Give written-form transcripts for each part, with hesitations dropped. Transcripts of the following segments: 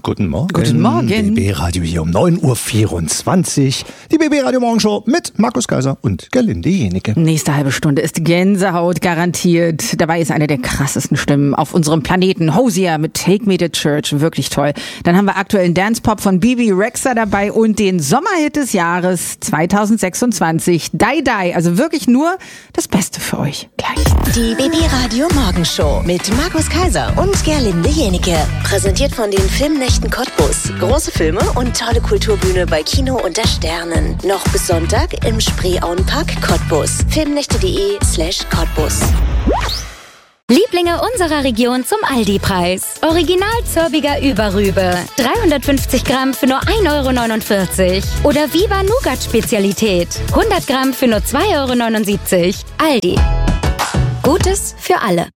Guten Morgen. Guten Morgen. BB Radio hier um 9.24 Uhr. Die BB Radio Morgenshow mit Markus Kaiser und Gerlinde Jenike. Nächste halbe Stunde ist Gänsehaut garantiert. Dabei ist eine der krassesten Stimmen auf unserem Planeten. Hosier mit Take Me to Church. Wirklich toll. Dann haben wir aktuellen Dance-Pop von Bibi Rexha dabei und den Sommerhit des Jahres 2026. Die Die. Also wirklich nur das Beste für euch. Gleich. Die BB Radio Morgenshow mit Markus Kaiser und Gerlinde Jenike. Präsentiert von den Filmnächten Cottbus. Große Filme und tolle Kulturbühne bei Kino unter Sternen. Noch bis Sonntag im Spreeauenpark Cottbus. Filmnächte.de/Cottbus. Lieblinge unserer Region zum Aldi-Preis. Original zürbiger Überrübe. 350 Gramm für nur 1,49 €. Oder Viva Nougat-Spezialität. 100 Gramm für nur 2,79 €. Aldi. Gutes für alle.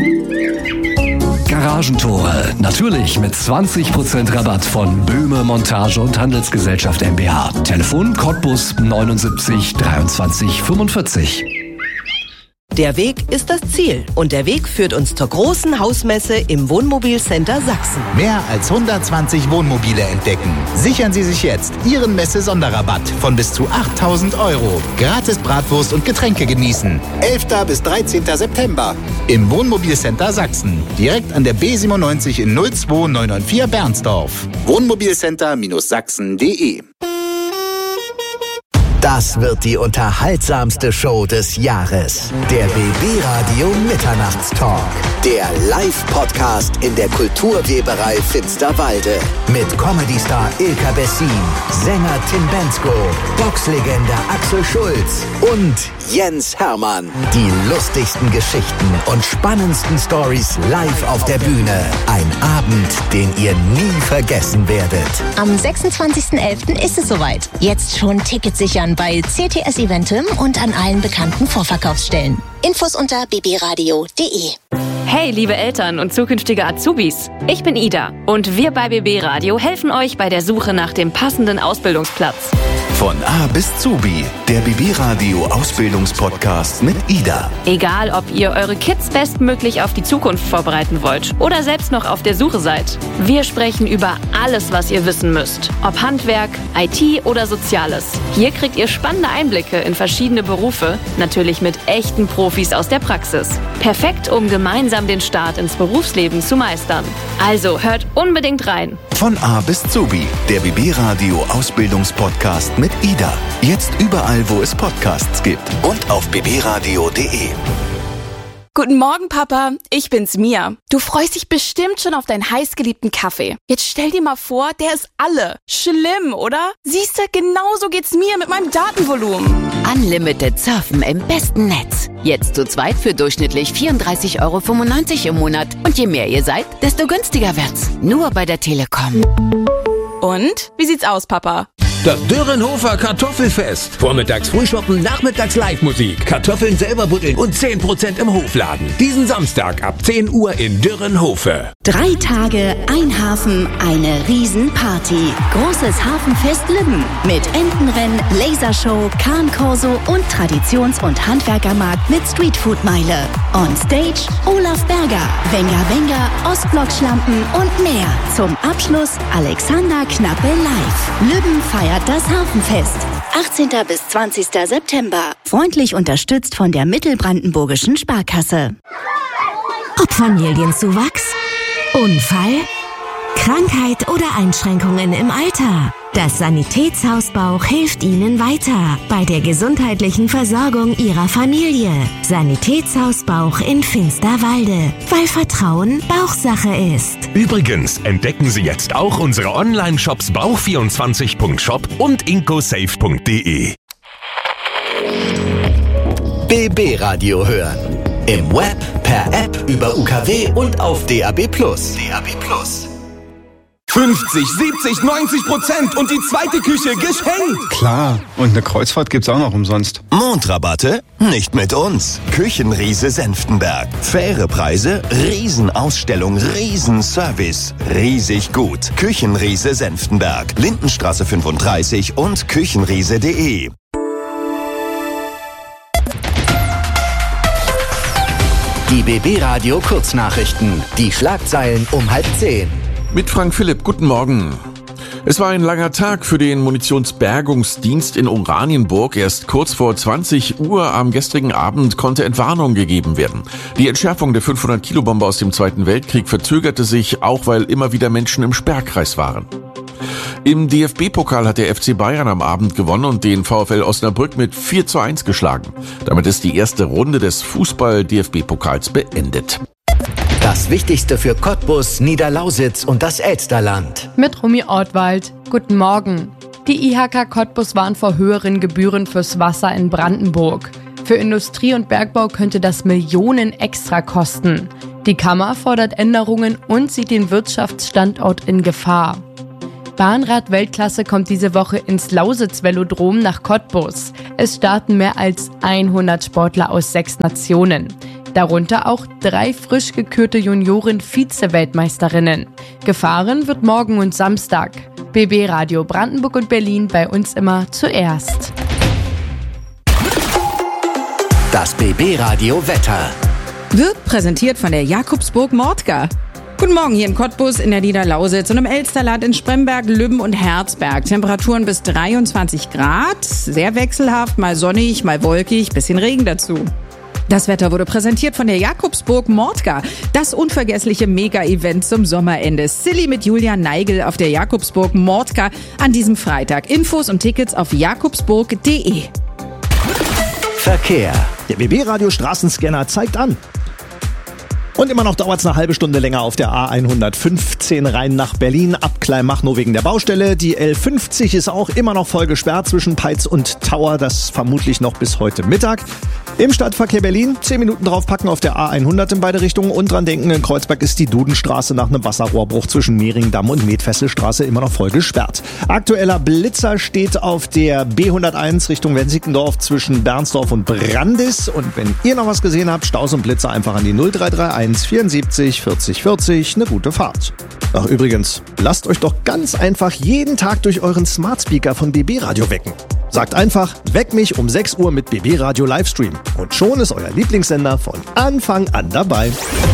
Garagentore. Natürlich mit 20% Rabatt von Böhme Montage und Handelsgesellschaft mbH. Telefon Cottbus 79 23 45. Der Weg ist das Ziel und der Weg führt uns zur großen Hausmesse im Wohnmobilcenter Sachsen. Mehr als 120 Wohnmobile entdecken. Sichern Sie sich jetzt Ihren Messe-Sonderrabatt von bis zu 8.000 €. Gratis Bratwurst und Getränke genießen. 11. bis 13. September im Wohnmobilcenter Sachsen. Direkt an der B97 in 02994 Bernsdorf. Wohnmobilcenter-sachsen.de. Das wird die unterhaltsamste Show des Jahres. Der BB Radio Mitternachtstalk. Der Live-Podcast in der Kulturweberei Finsterwalde. Mit Comedy-Star Ilka Bessin, Sänger Tim Bendzko, Boxlegende Axel Schulz und Jens Hermann. Die lustigsten Geschichten und spannendsten Stories live auf der Bühne. Ein Abend, den ihr nie vergessen werdet. Am 26.11. ist es soweit. Jetzt schon Tickets sichern bei CTS Eventim und an allen bekannten Vorverkaufsstellen. Infos unter bbradio.de. Hey, liebe Eltern und zukünftige Azubis. Ich bin Ida und wir bei BB Radio helfen euch bei der Suche nach dem passenden Ausbildungsplatz. Von A bis Zubi, der BB Radio Ausbildungspodcast mit Ida. Egal, ob ihr eure Kids bestmöglich auf die Zukunft vorbereiten wollt oder selbst noch auf der Suche seid. Wir sprechen über alles, was ihr wissen müsst. Ob Handwerk, IT oder Soziales. Hier kriegt ihr spannende Einblicke in verschiedene Berufe, natürlich mit echten Profis aus der Praxis. Perfekt, um gemeinsam den Start ins Berufsleben zu meistern. Also hört unbedingt rein. Von A bis Zubi, der BB Radio Ausbildungspodcast mit Ida. Jetzt überall, wo es Podcasts gibt und auf bbradio.de. Guten Morgen, Papa. Ich bin's, Mia. Du freust dich bestimmt schon auf deinen heißgeliebten Kaffee. Jetzt stell dir mal vor, der ist alle. Schlimm, oder? Siehste, genauso geht's mir mit meinem Datenvolumen. Unlimited Surfen im besten Netz. Jetzt zu zweit für durchschnittlich 34,95 € im Monat. Und je mehr ihr seid, desto günstiger wird's. Nur bei der Telekom. Und? Wie sieht's aus, Papa? Das Dürrenhofer Kartoffelfest. Vormittags Frühschoppen, nachmittags Live-Musik. Kartoffeln selber buddeln und 10% im Hofladen. Diesen Samstag ab 10 Uhr in Dürrenhofe. 3 Tage, ein Hafen, eine Riesenparty. Großes Hafenfest Lübben. Mit Entenrennen, Lasershow, Kahnkorso und Traditions- und Handwerkermarkt mit Streetfood-Meile. On Stage Olaf Berger, Wenger Wenger, Ostblock-Schlampen und mehr. Zum Abschluss Alexander Knappe live. Lübben feiert das Hafenfest. 18. bis 20. September. Freundlich unterstützt von der Mittelbrandenburgischen Sparkasse. Ob Familienzuwachs, Unfall, Krankheit oder Einschränkungen im Alter. Das Sanitätshaus Bauch hilft Ihnen weiter bei der gesundheitlichen Versorgung Ihrer Familie. Sanitätshaus Bauch in Finsterwalde, weil Vertrauen Bauchsache ist. Übrigens entdecken Sie jetzt auch unsere Online-Shops bauch24.shop und incosafe.de. BB Radio hören. Im Web, per App, über UKW und auf DAB+. DAB+. 50, 70, 90% und die zweite Küche geschenkt. Klar, und eine Kreuzfahrt gibt's auch noch umsonst. Mondrabatte? Nicht mit uns. Küchenriese Senftenberg. Faire Preise, Riesenausstellung, Riesenservice. Riesig gut. Küchenriese Senftenberg. Lindenstraße 35 und küchenriese.de. Die BB Radio Kurznachrichten. Die Schlagzeilen um 9:30. Mit Frank Philipp, guten Morgen. Es war ein langer Tag für den Munitionsbergungsdienst in Oranienburg. Erst kurz vor 20 Uhr am gestrigen Abend konnte Entwarnung gegeben werden. Die Entschärfung der 500-Kilo-Bombe aus dem Zweiten Weltkrieg verzögerte sich, auch weil immer wieder Menschen im Sperrkreis waren. Im DFB-Pokal hat der FC Bayern am Abend gewonnen und den VfL Osnabrück mit 4:1 geschlagen. Damit ist die erste Runde des Fußball-DFB-Pokals beendet. Das Wichtigste für Cottbus, Niederlausitz und das Elsterland. Mit Romy Ortwald. Guten Morgen. Die IHK Cottbus warnt vor höheren Gebühren fürs Wasser in Brandenburg. Für Industrie und Bergbau könnte das Millionen extra kosten. Die Kammer fordert Änderungen und sieht den Wirtschaftsstandort in Gefahr. Bahnrad Weltklasse kommt diese Woche ins Lausitz-Velodrom nach Cottbus. Es starten mehr als 100 Sportler aus 6 Nationen. Darunter auch 3 frisch gekürte Junioren-Vize-Weltmeisterinnen. Gefahren wird morgen und Samstag. BB Radio Brandenburg und Berlin bei uns immer zuerst. Das BB Radio Wetter wird präsentiert von der Jakobsburg Mordka. Guten Morgen hier in Cottbus, in der Niederlausitz und im Elsterland, in Spremberg, Lübben und Herzberg. Temperaturen bis 23 Grad, sehr wechselhaft, mal sonnig, mal wolkig, bisschen Regen dazu. Das Wetter wurde präsentiert von der Jakobsburg Mordka, das unvergessliche Mega-Event zum Sommerende. Silly mit Julian Neigel auf der Jakobsburg Mordka an diesem Freitag. Infos und Tickets auf jakobsburg.de. Verkehr. Der BB-Radio Straßenscanner zeigt an. Und immer noch dauert es eine halbe Stunde länger auf der A115 rein nach Berlin, ab Kleinmachnow wegen der Baustelle. Die L50 ist auch immer noch voll gesperrt zwischen Peitz und Tauer, das vermutlich noch bis heute Mittag. Im Stadtverkehr Berlin 10 Minuten draufpacken auf der A100 in beide Richtungen und dran denken, in Kreuzberg ist die Dudenstraße nach einem Wasserrohrbruch zwischen Mehringdamm und Metfesselstraße immer noch voll gesperrt. Aktueller Blitzer steht auf der B101 Richtung Wensickendorf zwischen Bernsdorf und Brandis. Und wenn ihr noch was gesehen habt, Staus und Blitzer einfach an die 0331 74 40 40. Eine gute Fahrt. Ach übrigens, lasst euch doch ganz einfach jeden Tag durch euren Smart Speaker von BB Radio wecken. Sagt einfach, weck mich um 6 Uhr mit BB Radio Livestream. Und schon ist euer Lieblingssender von Anfang an dabei.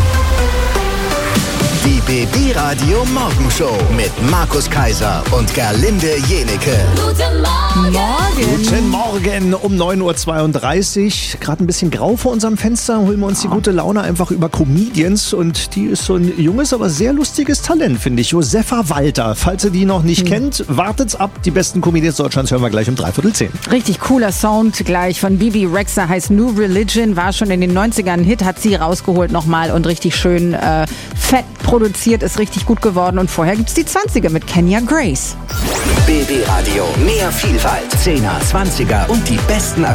Die BB Radio Morgenshow mit Markus Kaiser und Gerlinde Jenecke. Guten Morgen. Guten Morgen um 9:32 Uhr. Gerade ein bisschen grau vor unserem Fenster. Holen wir uns die gute Laune einfach über Comedians. Und die ist so ein junges, aber sehr lustiges Talent, finde ich. Josefa Walter. Falls ihr die noch nicht kennt, wartet's ab. Die besten Comedians Deutschlands hören wir gleich um 9:45. Richtig cooler Sound gleich von Bibi Rexha, heißt New Religion. War schon in den 90ern ein Hit, hat sie rausgeholt nochmal und richtig schön fett produziert, ist richtig gut geworden. Und vorher gibt's die 20er mit Kenya Grace. BB Radio, mehr Vielfalt, 10er, 20er und die besten